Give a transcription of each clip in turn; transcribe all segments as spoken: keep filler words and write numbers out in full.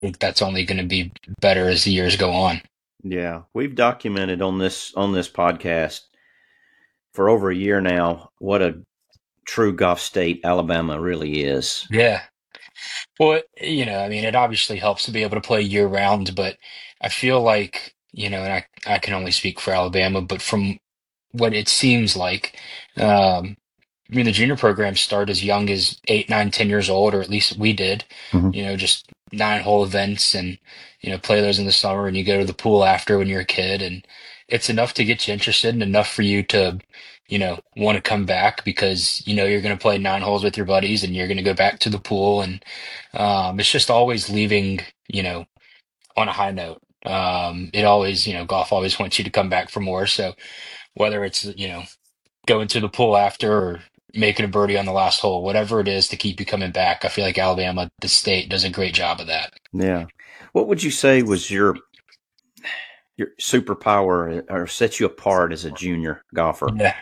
think that's only going to be better as the years go on. Yeah, we've documented on this on this podcast for over a year now what a true golf state Alabama really is. Yeah. Well, it- you know, I mean, it obviously helps to be able to play year round, but I feel like, you know, and I, I can only speak for Alabama, but from what it seems like, um, I mean, the junior programs start as young as eight, nine, ten years old, or at least we did, Mm-hmm. you know, just nine hole events and, you know, play those in the summer and you go to the pool after when you're a kid. And it's enough to get you interested and enough for you to, you know, want to come back because, you know, you're going to play nine holes with your buddies and you're going to go back to the pool. And um, it's just always leaving, you know, on a high note. Um, it always, you know, golf always wants you to come back for more. So whether it's, you know, going to the pool after or making a birdie on the last hole, whatever it is to keep you coming back. I feel like Alabama, the state, does a great job of that. Yeah. What would you say was your your superpower or sets you apart as a junior golfer? Yeah,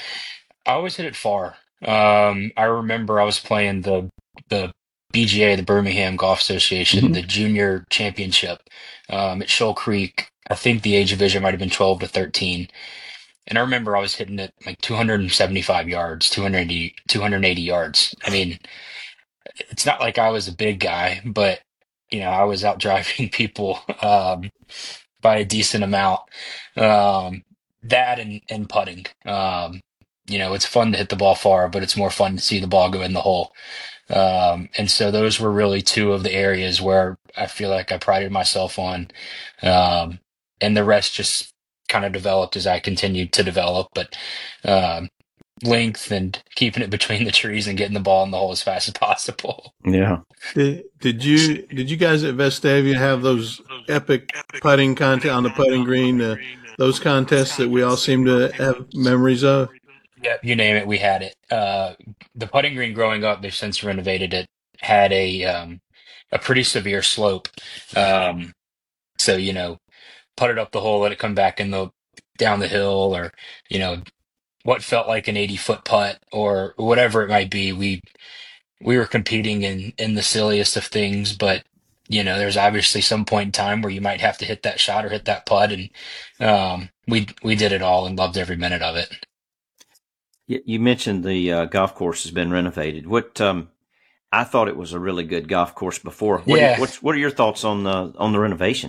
I always hit it far. Um, I remember I was playing the the B G A, the Birmingham Golf Association, Mm-hmm. the junior championship um, at Shoal Creek. I think the age division might have been twelve to thirteen. And I remember I was hitting it like two hundred seventy-five yards, two hundred eighty, two hundred eighty yards. I mean, it's not like I was a big guy, but you know, I was out driving people um, by a decent amount. Um, that and, and putting. Um, you know, it's fun to hit the ball far, but it's more fun to see the ball go in the hole. Um, and so those were really two of the areas where I feel like I prided myself on. Um, and the rest just kind of developed as I continued to develop. But um, length and keeping it between the trees and getting the ball in the hole as fast as possible. Yeah. Did, did you did you guys at Vestavia have those epic putting contest on the putting green? Uh, those contests that we all seem to have memories of. Yeah, you name it, we had it. Uh, the putting green growing up, they've since renovated it, had a um, a pretty severe slope. Um, so, you know, put it up the hole, let it come back in the down the hill, or you know, what felt like an eighty foot putt, or whatever it might be. We we were competing in in the silliest of things, but you know, there's obviously some point in time where you might have to hit that shot or hit that putt, and um, we we did it all and loved every minute of it. You, you mentioned the uh, golf course has been renovated. What um, I thought it was a really good golf course before. What do you, Yeah, what's what are your thoughts on the on the renovation?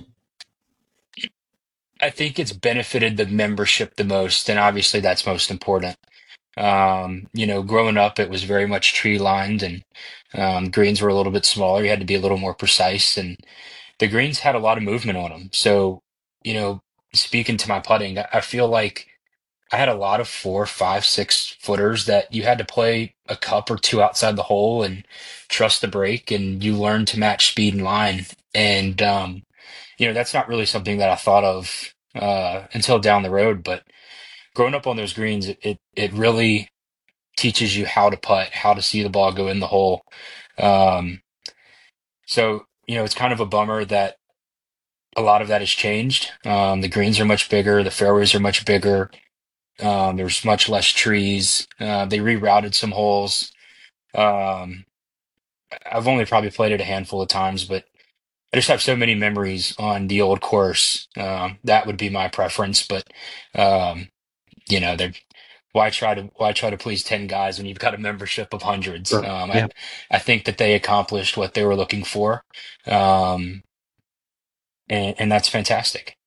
I think it's benefited the membership the most, and obviously that's most important. Um, you know, growing up, it was very much tree lined, and um, greens were a little bit smaller. You had to be a little more precise, and the greens had a lot of movement on them. So, you know, speaking to my putting, I I feel like I had a lot of four, five, six footers that you had to play a cup or two outside the hole and trust the break, and you learn to match speed and line. And um, you know, that's not really something that I thought of uh, until down the road. But growing up on those greens, it, it it really teaches you how to putt, how to see the ball go in the hole. Um, so you know, it's kind of a bummer that a lot of that has changed. Um, the greens are much bigger, the fairways are much bigger. Um, there's much less trees. Uh, they rerouted some holes. Um, I've only probably played it a handful of times, but I just have so many memories on the old course. Um, that would be my preference, but um, you know, they're why try to why try to please ten guys when you've got a membership of hundreds? Sure. Um, I Yeah. I think that they accomplished what they were looking for, um, and and that's fantastic.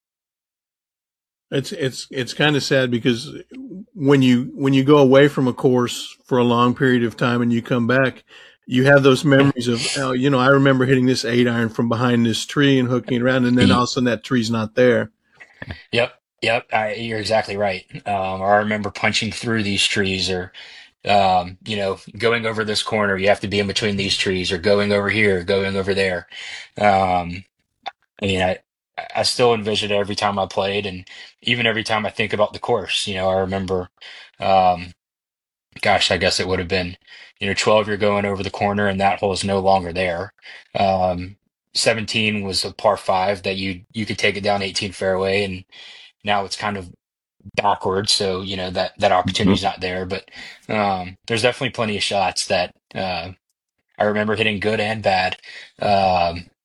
It's it's it's kind of sad because when you when you go away from a course for a long period of time and you come back, you have those memories of oh, you know, I remember hitting this eight iron from behind this tree and hooking it around, and then all of a sudden that tree's not there. Yep, yep, I, you're exactly right. Um, or I remember punching through these trees, or um, you know, going over this corner. You have to be in between these trees, or going over here, going over there. Um, I mean, I I still envision it every time I played, and even every time I think about the course. You know, I remember, um, gosh, I guess it would have been, you know, twelve. You're going over the corner, and that hole is no longer there. Um, seventeen was a par five that you you could take it down eighteen fairway, and now it's kind of backwards, so you know that that Mhm. opportunity's not there. But um, there's definitely plenty of shots that uh, I remember hitting good and bad. Um,